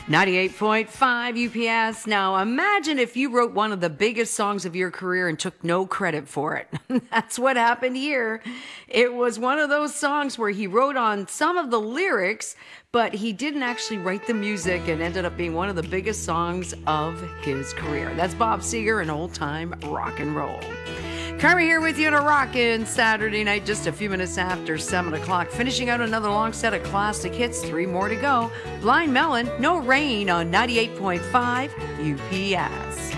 98.5 UPS. Now, imagine if you wrote one of the biggest songs of your career and took no credit for it. That's what happened here. It was one of those songs where he wrote on some of the lyrics, but he didn't actually write the music and ended up being one of the biggest songs of his career. That's Bob Seger and Old Time Rock and Roll. Carmen here with you on a rockin' Saturday night, just a few minutes after 7 o'clock. Finishing out another long set of classic hits, 3 more to go. Blind Melon, No Rain on 98.5 UPS.